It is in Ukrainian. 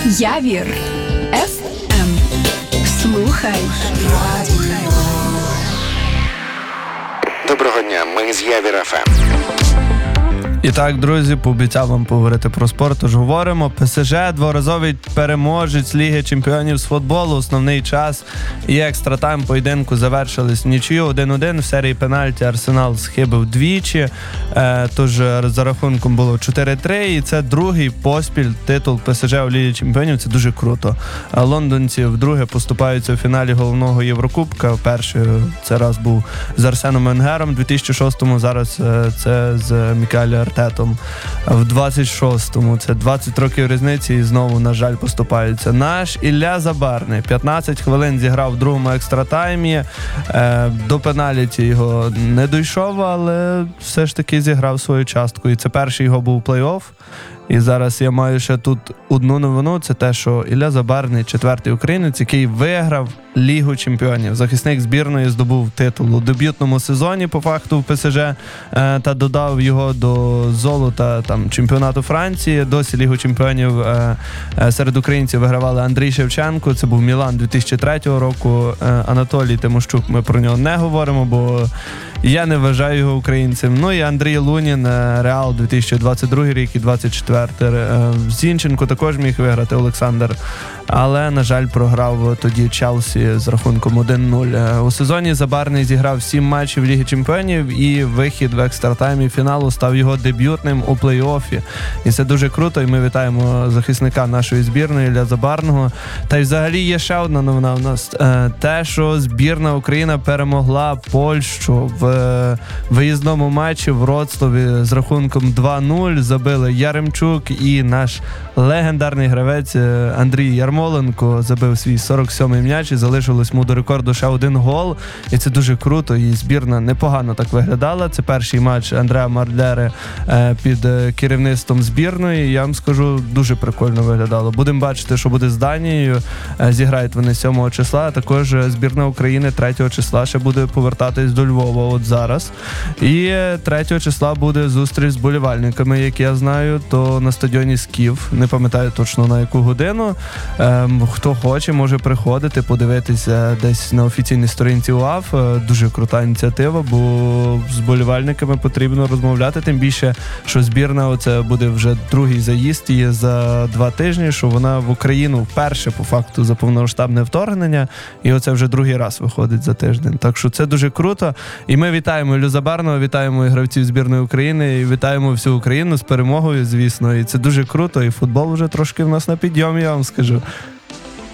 Явір ФМ. Слухай. Доброго дня, ми з Явір ФМ. І так, друзі, пообіцяв вам поговорити про спорт, тож говоримо. ПСЖ – дворазовий переможець Ліги чемпіонів з футболу. Основний час і екстратайм поєдинку завершились в нічию 1-1. В серії пенальті Арсенал схибив двічі, тож за рахунком було 4-3. І це другий поспіль титул ПСЖ у Лігі чемпіонів. Це дуже круто. Лондонці вдруге поступаються у фіналі головного Єврокубка. Перший це раз був з Арсеном Венгером в 2006-му, зараз це з Мікелем Артетом в 26-му. Це 20 років різниці і знову, на жаль, поступаються. Наш Ілля Забарний 15 хвилин зіграв в другому екстратаймі. До пеналіті його не дійшов, але все ж таки зіграв свою частку. І це перший його був плей-офф. І зараз я маю ще тут одну новину, це те, що Ілля Забарний, четвертий українець, який виграв Лігу чемпіонів. Захисник збірної здобув титул у дебютному сезоні, по факту, в ПСЖ, та додав його до золота чемпіонату Франції. Досі Лігу чемпіонів серед українців вигравали Андрій Шевченко, це був Мілан 2003 року, Анатолій Тимощук, ми про нього не говоримо, бо я не вважаю його українцем. Ну і Андрій Лунін, Реал 2022 рік і 2024. Зінченко також міг виграти, Олександр, але, на жаль, програв тоді Челсі з рахунком 1-0. У сезоні Забарний зіграв 7 матчів Ліги чемпіонів, і вихід в екстратаймі фіналу став його дебютним у плей-оффі. І це дуже круто, і ми вітаємо захисника нашої збірної Ілля Забарного. Та й взагалі є ще одна новина в нас. Те, що збірна Україна перемогла Польщу в виїзному матчі в Вроцлаві з рахунком 2-0. Забили Яремчук і наш легендарний гравець Андрій Ярмоленко забив свій 47-й м'яч і залишилось йому до рекорду ще один гол. І це дуже круто, і збірна непогано так виглядала. Це перший матч Андреа Марлери під керівництвом збірної. Я вам скажу, дуже прикольно виглядало. Будемо бачити, що буде з Данією. Зіграють вони 7 числа, а також збірна України 3 числа ще буде повертатись до Львова от зараз. І 3 числа буде зустріч з болівальниками, як я знаю, то на стадіоні Скіф. Не пам'ятаю точно на яку годину. Хто хоче, може приходити, подивитися десь на офіційній сторінці УАФ. Дуже крута ініціатива, бо з болівальниками потрібно розмовляти, тим більше, що збірна, оце буде вже другий заїзд її за 2 тижні, що вона в Україну вперше, по факту, за повномасштабне вторгнення, і оце вже другий раз виходить за тиждень. Так що це дуже круто. І ми вітаємо Іллю Забарного, вітаємо і гравців збірної України, і вітаємо всю Україну з перемогою, звісно. І це дуже круто, і футбол вже трошки в нас на підйомі, я вам скажу.